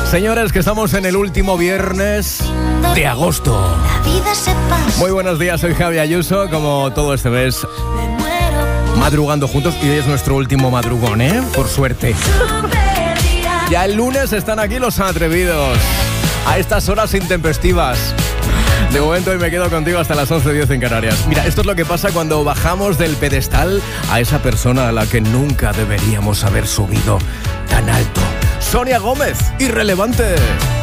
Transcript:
Señores, que estamos en el último viernes de agosto. Muy buenos días, soy Javi Ayuso, como todo este mes, madrugando juntos, y hoy es nuestro último madrugón, por suerte. Ya el lunes están aquí los atrevidos, a estas horas intempestivas. De momento hoy me quedo contigo hasta las 11:10 en Canarias. Mira, esto es lo que pasa cuando bajamos del pedestal a esa persona a la que nunca deberíamos haber subido tan alto. Sonia Gómez, Irrelevante.